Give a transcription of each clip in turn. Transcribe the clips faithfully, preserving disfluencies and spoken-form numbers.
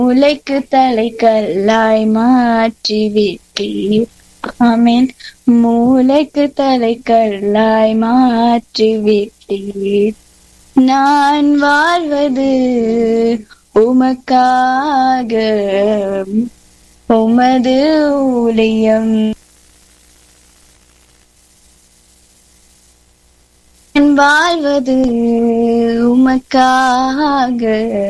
மூளைக்கு தலைக்கல்லாய் மாற்றி விட்டீர். ஆமென். மூளைக்கு தலைக்கல்லாய் மாற்றி விட்டீர். நான் வாழ்வது உமக்காக, உமது ஊழியம் நான் வாழ்வது உமக்காக,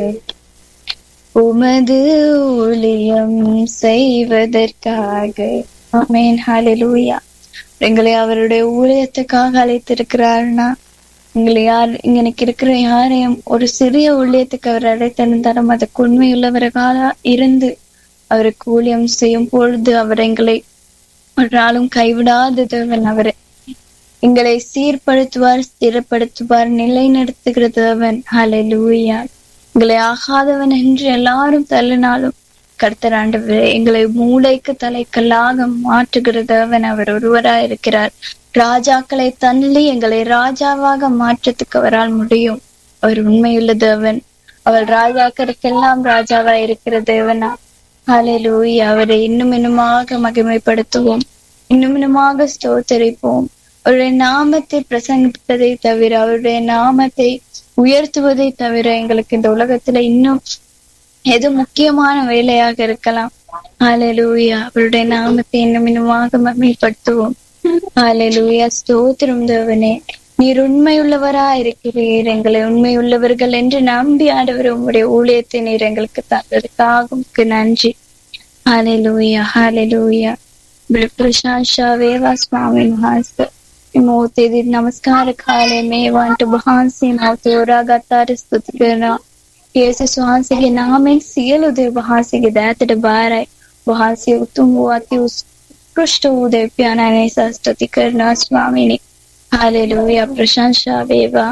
உமது ஊழியம் செய்வதற்காக. ஆமென். ஹல்லேலூயா. எங்களை அவருடைய ஊழியத்துக்காக அழைத்திருக்கிறார்னா, எங்களை யார் இங்க எனக்கு இருக்கிற யாரையும் ஒரு சிறிய ஊழியத்துக்கு அவர் அழைத்திருந்தாலும் அதுக்கு உண்மையுள்ளவர்களாக இருந்து அவருக்கு ஊழியம் செய்யும் பொழுது அவர் எங்களை ஒரு நாளும் கைவிடாத தேவன். அவர் எங்களை சீர்படுத்துவார், ஸ்திரப்படுத்துவார், நிலைநிறுத்துகிற தேவன். ஹல்லேலூயா. எங்களை ஆகாதவன் என்று எல்லாரும் தள்ளினாலும் கர்த்தர் ஆண்டவரே எங்களை மூளைக்கு தலைக்கல்லாக மாற்றுகிற தேவன் அவர் ஒருவராய் இருக்கிறார். ராஜாக்களை தள்ளி எங்களை ராஜாவாக மாற்றத்துக்கு அவரால் முடியும். அவர் உண்மையுள்ள தேவன். அவர் ராஜாக்களுக்கெல்லாம் ராஜாவா இருக்கிற தேவனா. ஹல்லேலூயா. அவரை இன்னும் இன்னுமாக மகிமைப்படுத்துவோம், இன்னும் இன்னுமாக ஸ்தோத்தரிப்போம். அவருடைய நாமத்தை பிரசங்கிப்பதை தவிர, அவருடைய நாமத்தை உயர்த்துவதை தவிர எங்களுக்கு இந்த உலகத்துல இன்னும் எது முக்கியமான வேலையாக இருக்கலாம்? ஹல்லேலூயா. அவருடைய நாமத்தை இன்னும் இன்னுமாக மகிமைப்படுத்துவோம். ஹல்லேலூயா. ஸ்தோத்திரம் தேவனே, நீர் உண்மையுள்ளவரா இருக்கிறீர். எங்களை உண்மையுள்ளவர்கள் என்று நம்பி ஆண்டவர் உங்களுடைய ஊழியத்தை நீர் எங்களுக்கு தந்ததுக்காக நன்றி. ஹல்லேலூயா. ஹல்லேலூயா. प्रशंसा वेवा स्वामी महास्ते मोते दी नमस्कार खाले मेवांट बहांसी नौते रागातार स्तुति करना येसे सुहांसी के नाम में सियल उदय बहांसी के दैत डबाराय बहांसी उत्तम हुआती उस पृष्ठ उदय प्याना ने स्तुति करना स्वामी ने. हालेलुया. प्रशंसा वेवा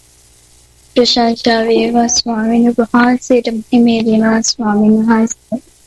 प्रशंसा वेवा स्वामी ने बहांसी में देना स्वामी महास्ते.